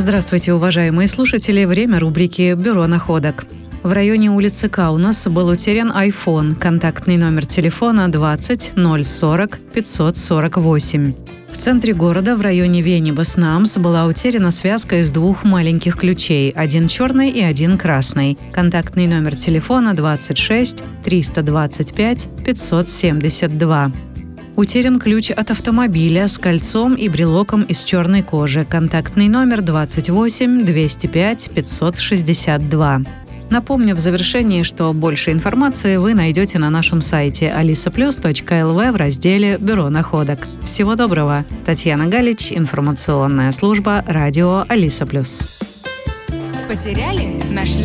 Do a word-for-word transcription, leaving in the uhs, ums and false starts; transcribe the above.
Здравствуйте, уважаемые слушатели. Время рубрики «Бюро находок». В районе улицы Каунас был утерян iPhone, контактный номер телефона двадцать ноль сорок пятьсот сорок восемь. В центре города, в районе Венибас-Намс, была утеряна связка из двух маленьких ключей, один черный и один красный. Контактный номер телефона двадцать шесть триста двадцать пять пятьсот семьдесят два. Утерян ключ от автомобиля с кольцом и брелоком из черной кожи. Контактный номер двадцать восемь двести пять пятьсот шестьдесят два. Напомню в завершении, что больше информации вы найдете на нашем сайте алиса плюс точка эл ви в разделе «Бюро находок». Всего доброго! Татьяна Галич, информационная служба радио Алиса Плюс. Потеряли? Нашли?